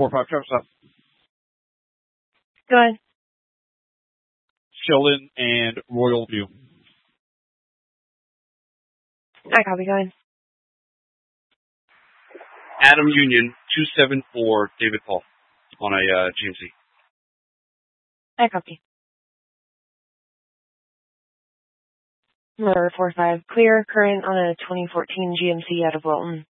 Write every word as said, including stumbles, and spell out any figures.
four five, Travis up. Go ahead. Sheldon and Royal View. I copy. Go ahead. Adam Union, two seven four, David Paul, on a uh, G M C. I copy. Number four five, clear, current on a twenty fourteen G M C out of Wilton.